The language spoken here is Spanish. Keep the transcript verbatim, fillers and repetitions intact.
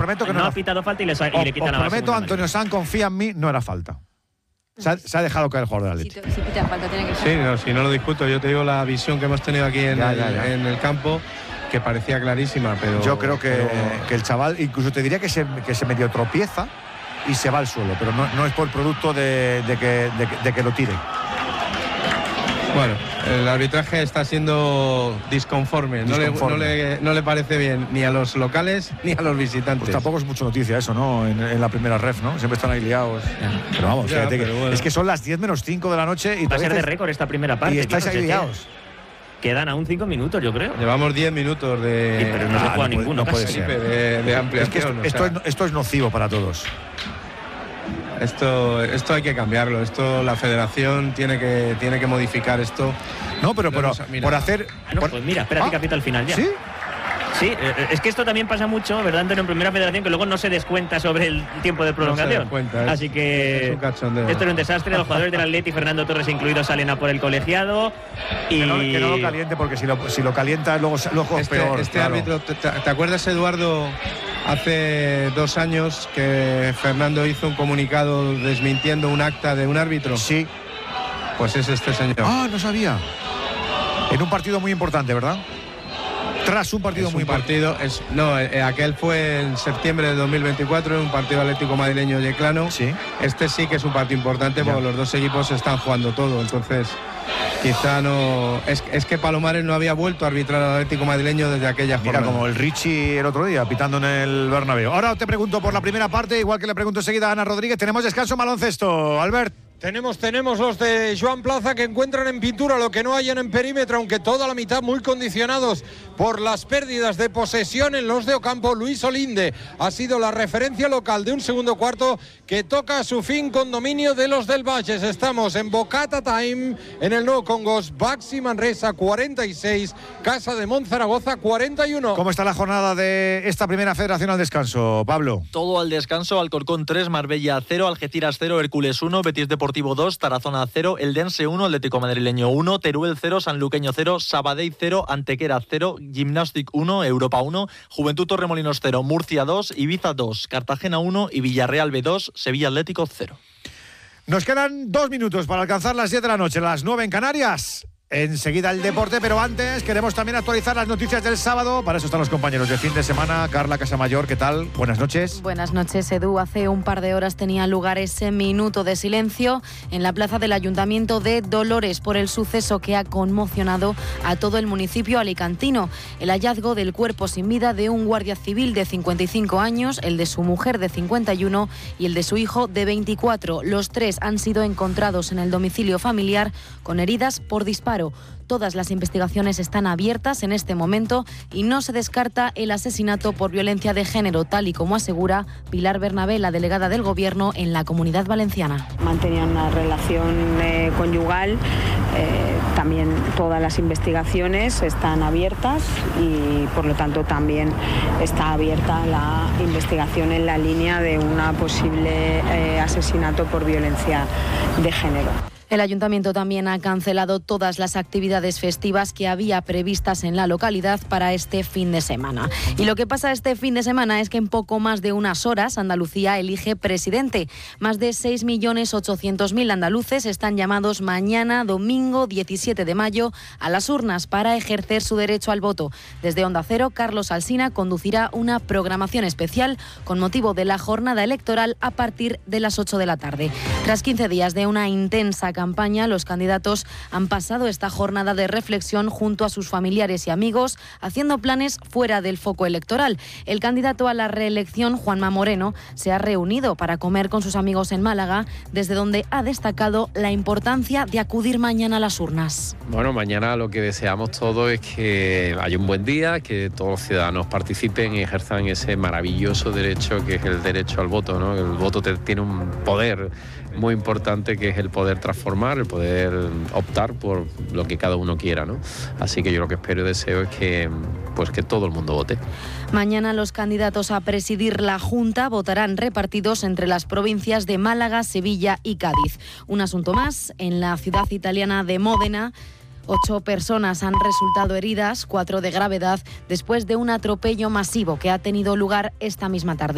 prometo que no, no era, ha pitado falta y le, y le quitan os la prometo, Antonio Sanz, confía en mí, no era falta. Se ha, se ha dejado caer el jugador de Atleti. Si, si pita falta, tiene que ser. Sí, no, si no lo discuto, yo te digo la visión que hemos tenido aquí en, ya, el, ya, ya. en el campo, que parecía clarísima, pero... Yo creo que, pero... que el chaval, incluso te diría que se, que se medio tropieza y se va al suelo, pero no, no es por producto de, de, que, de, de que lo tire. Bueno, el arbitraje está siendo disconforme, disconforme. No, le, no, le, no le parece bien ni a los locales ni a los visitantes. Pues tampoco es mucha noticia eso, ¿no? En, en la primera ref, ¿no? Siempre están ahí liados. Pero vamos, ya, fíjate pero que bueno. es que son las diez menos cinco de la noche y va a ser de veces, récord esta primera parte. y estáis claro, ahí si es que liados. Quedan aún cinco minutos, yo creo. Llevamos diez minutos de, Sí, pero no se Ah, juega no puede- ninguno. no puede casi. ser. de, de Es ampliación. que esto, o esto, sea, es, esto es nocivo para todos. esto, esto hay que cambiarlo. Esto la Federación tiene que, tiene que modificar esto. No, pero, pero Mira. por hacer. Ah, no, por- pues mira, espérate ¿Ah? que apita al final ya. ¿Sí? Sí, eh, es que esto también pasa mucho, ¿verdad, Antonio? En Primera Federación, que luego no se descuenta sobre el tiempo de prolongación. descuenta, es- Así que es un cachondeo. esto era un desastre. Los jugadores del Atleti, Fernando Torres incluido, salen a por el colegiado. Y Que no, que no lo caliente, porque si lo, si lo calienta luego, luego es Este, peor. este claro. árbitro, ¿te, te acuerdas, Eduardo, hace dos años que Fernando hizo un comunicado desmintiendo un acta de un árbitro? Sí. Pues es este señor. Ah, no sabía. En un partido muy importante, ¿verdad? Tras un partido Es muy un partido, es, no, eh, aquel fue en septiembre de dos mil veinticuatro, en un partido Atlético Madrileño Yeclano. Sí. Este sí que es un partido importante porque Ya. los dos equipos están jugando todo, entonces quizá no... Es, es que Palomares no había vuelto a arbitrar al Atlético Madrileño desde aquella Mira, jornada. como el Richie el otro día, pitando en el Bernabéu. Ahora te pregunto por la primera parte, igual que le pregunto enseguida a Ana Rodríguez. Tenemos descanso en baloncesto, Albert. Tenemos, tenemos los de Joan Plaza que encuentran en pintura lo que no hayan en perímetro, aunque toda la mitad muy condicionados por las pérdidas de posesión en los de Ocampo. Luis Olinde ha sido la referencia local de un segundo cuarto que toca a su fin con dominio de los del Valles. Estamos en Bocata Time, en el Nuevo Congos. Baxi Manresa cuarenta y seis, Casa de Monzaragoza cuarenta y uno. ¿Cómo está la jornada de esta primera federación al descanso, Pablo? Todo al descanso: Alcorcón tres, Marbella cero, Algeciras cero, Hércules uno, Betis Deportivo dos, Tarazona cero, Eldense uno, Atlético Madrileño uno, Teruel cero, Sanluqueño cero, Sabadell cero, Antequera cero, Gimnàstic uno, Europa uno, Juventud Torremolinos cero, Murcia dos, Ibiza dos, Cartagena uno y Villarreal B dos, Sevilla Atlético cero. Nos quedan dos minutos para alcanzar las diez de la noche, las nueve en Canarias. Enseguida el deporte, pero antes queremos también actualizar las noticias del sábado. Para eso están los compañeros de fin de semana. Carla Casamayor, ¿qué tal? Buenas noches. Buenas noches, Edu. Hace un par de horas tenía lugar ese minuto de silencio en la plaza del Ayuntamiento de Dolores por el suceso que ha conmocionado a todo el municipio alicantino. El hallazgo del cuerpo sin vida de un guardia civil de cincuenta y cinco años, el de su mujer de cincuenta y uno y el de su hijo de veinticuatro. Los tres han sido encontrados en el domicilio familiar con heridas por disparo. Todas las investigaciones están abiertas en este momento y no se descarta el asesinato por violencia de género, tal y como asegura Pilar Bernabé, la delegada del Gobierno en la Comunidad Valenciana. Mantenían una relación eh, conyugal, eh, también todas las investigaciones están abiertas y por lo tanto también está abierta la investigación en la línea de un posible eh, asesinato por violencia de género. El Ayuntamiento también ha cancelado todas las actividades festivas que había previstas en la localidad para este fin de semana. Y lo que pasa este fin de semana es que en poco más de unas horas Andalucía elige presidente. Más de seis millones ochocientos mil andaluces están llamados mañana, domingo diecisiete de mayo, a las urnas para ejercer su derecho al voto. Desde Onda Cero, Carlos Alsina conducirá una programación especial con motivo de la jornada electoral a partir de las ocho de la tarde. Tras quince días de una intensa campaña, los candidatos han pasado esta jornada de reflexión junto a sus familiares y amigos, haciendo planes fuera del foco electoral. El candidato a la reelección, Juanma Moreno, se ha reunido para comer con sus amigos en Málaga, desde donde ha destacado la importancia de acudir mañana a las urnas. Bueno, mañana lo que deseamos todos es que haya un buen día, que todos los ciudadanos participen y ejerzan ese maravilloso derecho que es el derecho al voto, ¿no? El voto te, tiene un poder muy importante, que es el poder transformar, el poder optar por lo que cada uno quiera, ¿no? Así que yo lo que espero y deseo es que, pues, que todo el mundo vote. Mañana los candidatos a presidir la Junta votarán repartidos entre las provincias de Málaga, Sevilla y Cádiz. Un asunto más: en la ciudad italiana de Módena, ocho personas han resultado heridas, cuatro de gravedad, después de un atropello masivo que ha tenido lugar esta misma tarde.